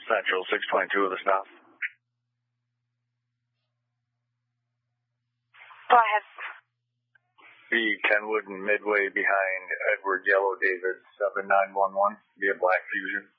Central 622 with a stop. Go ahead. Be Kenwood and Midway behind Edward Yellow David 7911 via Black Fusion.